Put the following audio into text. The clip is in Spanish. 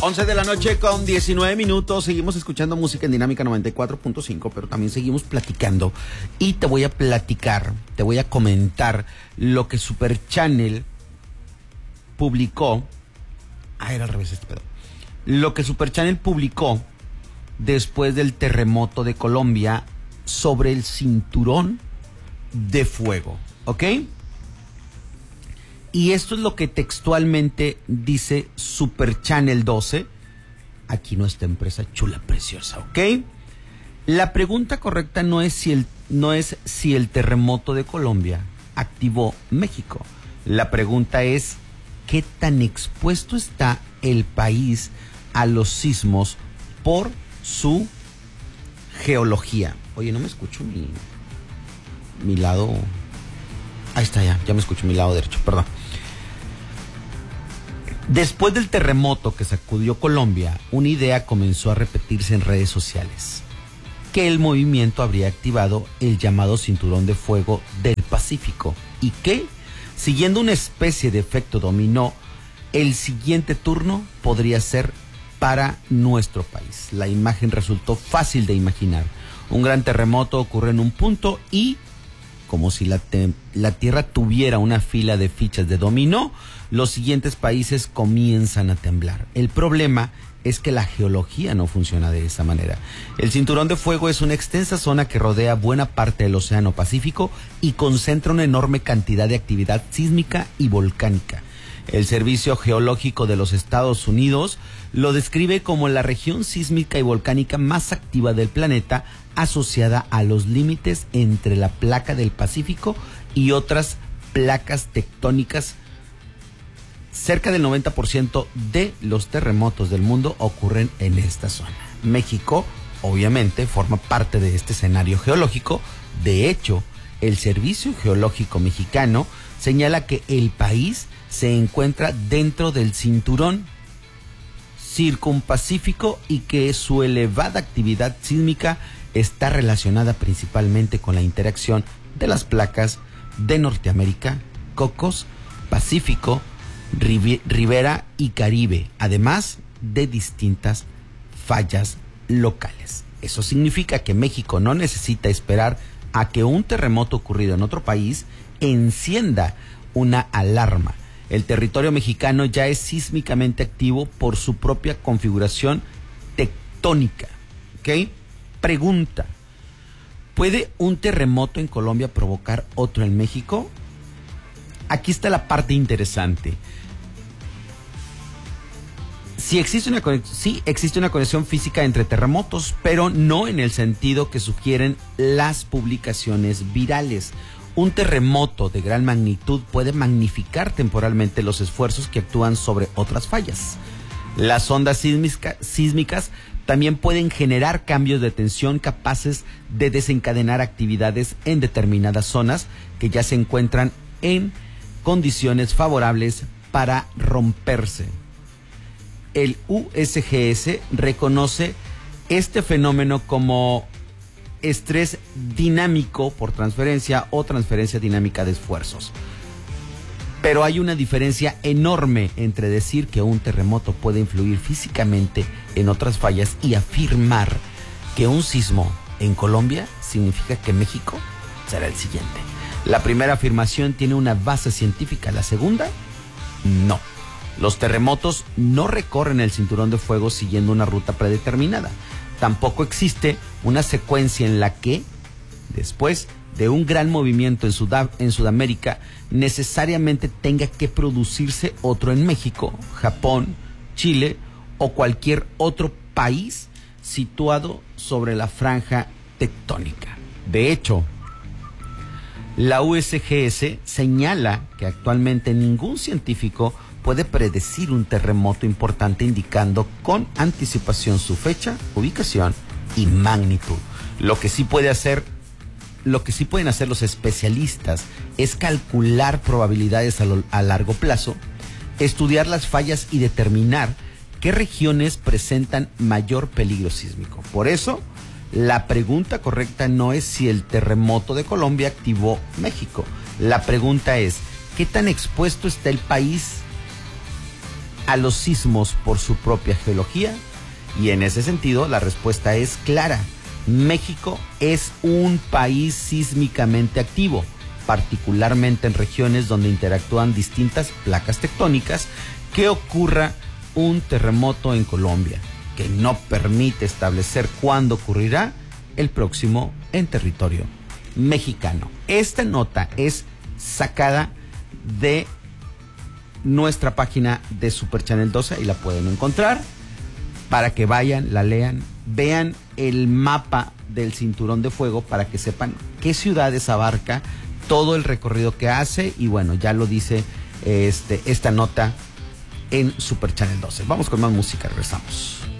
11 de la noche con 19 minutos. Seguimos escuchando música en Dinámica 94.5, pero también seguimos platicando. Y te voy a platicar, te voy a comentar lo que Super Channel publicó. Era al revés este pedo. Lo que Super Channel publicó después del terremoto de Colombia sobre el cinturón de fuego, ¿ok? Y esto es lo que textualmente dice Super Channel 12, aquí nuestra empresa chula, preciosa, ¿ok? La pregunta correcta no es si el terremoto de Colombia activó México. La pregunta es, ¿qué tan expuesto está el país a los sismos por su geología? Oye, no me escucho mi lado. Ahí está, ya me escucho mi lado derecho, perdón. Después del terremoto que sacudió Colombia, una idea comenzó a repetirse en redes sociales: que el movimiento habría activado el llamado cinturón de fuego del Pacífico y que, siguiendo una especie de efecto dominó, el siguiente turno podría ser para nuestro país. La imagen resultó fácil de imaginar. Un gran terremoto ocurre en un punto y, como si la Tierra tuviera una fila de fichas de dominó, los siguientes países comienzan a temblar. El problema es que la geología no funciona de esa manera. El cinturón de fuego es una extensa zona que rodea buena parte del Océano Pacífico y concentra una enorme cantidad de actividad sísmica y volcánica. El Servicio Geológico de los Estados Unidos lo describe como la región sísmica y volcánica más activa del planeta, asociada a los límites entre la placa del Pacífico y otras placas tectónicas. Cerca del 90% de los terremotos del mundo ocurren en esta zona. México, obviamente, forma parte de este escenario geológico. De hecho, el Servicio Geológico Mexicano señala que el país se encuentra dentro del cinturón circunpacífico y que su elevada actividad sísmica está relacionada principalmente con la interacción de las placas de Norteamérica, Cocos, Pacífico, Ribera y Caribe, además de distintas fallas locales. Eso significa que México no necesita esperar a que un terremoto ocurrido en otro país encienda una alarma. El territorio mexicano ya es sísmicamente activo por su propia configuración tectónica. ¿Ok? Pregunta: ¿puede un terremoto en Colombia provocar otro en México? Aquí está la parte interesante. Sí existe una conexión física entre terremotos, pero no en el sentido que sugieren las publicaciones virales. Un terremoto de gran magnitud puede magnificar temporalmente los esfuerzos que actúan sobre otras fallas. Las ondas sísmicas también pueden generar cambios de tensión capaces de desencadenar actividades en determinadas zonas que ya se encuentran en condiciones favorables para romperse. El USGS reconoce este fenómeno como estrés dinámico por transferencia o transferencia dinámica de esfuerzos. Pero hay una diferencia enorme entre decir que un terremoto puede influir físicamente en otras fallas y afirmar que un sismo en Colombia significa que México será el siguiente. La primera afirmación tiene una base científica, la segunda, no. Los terremotos no recorren el cinturón de fuego siguiendo una ruta predeterminada. Tampoco existe una secuencia en la que, después de un gran movimiento en Sudamérica, necesariamente tenga que producirse otro en México, Japón, Chile o cualquier otro país situado sobre la franja tectónica. De hecho, la USGS señala que actualmente ningún científico puede predecir un terremoto importante, indicando con anticipación su fecha, ubicación y magnitud. Lo que sí pueden hacer los especialistas es calcular probabilidades a largo plazo, estudiar las fallas y determinar qué regiones presentan mayor peligro sísmico. Por eso, la pregunta correcta no es si el terremoto de Colombia activó México. La pregunta es, ¿qué tan expuesto está el país a los sismos por su propia geología? Y en ese sentido, la respuesta es clara. México es un país sísmicamente activo, particularmente en regiones donde interactúan distintas placas tectónicas. Que ocurra un terremoto en Colombia, que no permite establecer cuándo ocurrirá el próximo en territorio mexicano. Esta nota es sacada de nuestra página de Super Channel 12 y la pueden encontrar para que vayan, la lean, vean el mapa del cinturón de fuego para que sepan qué ciudades abarca, todo el recorrido que hace, y bueno, ya lo dice esta nota en Super Channel 12. Vamos con más música, regresamos.